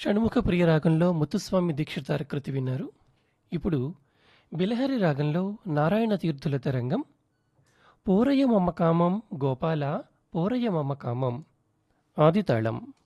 షణ్ముఖ ప్రియ రాగంలో ముత్తుస్వామి దీక్షితార్ కృతి విన్నారు. ఇప్పుడు బిలహరి రాగంలో నారాయణ తీర్థుల తరంగం పూరయ మమ కామం గోపాల పూరయ మమ కామం ఆదితాళం.